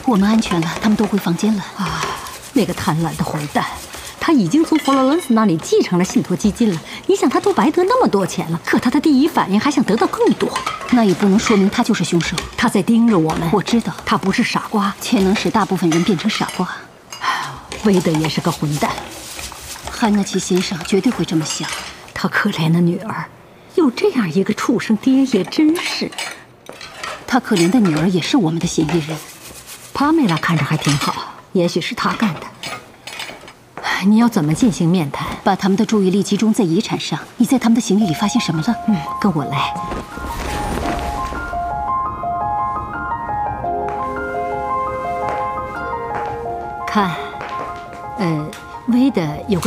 我们安全了，他们都回房间了。 啊，那个贪婪的混蛋，他已经从佛罗伦斯那里继承了信托基金了。你想，他都白得那么多钱了，可他的第一反应还想得到更多。 那也不能说明他就是凶手。 他在盯着我们。 我知道， 他不是傻瓜， 钱能使大部分人变成傻瓜。 威德也是个混蛋。 汉纳奇先生绝对会这么想。 他可怜的女儿，有这样一个畜生爹也真是。 他可怜的女儿也是我们的嫌疑人。 帕梅拉看着还挺好，也许是他干的。你要怎么进行面谈？ 把他们的注意力集中在遗产上。你在他们的行李里发现什么了？ 跟我来。看，威德有个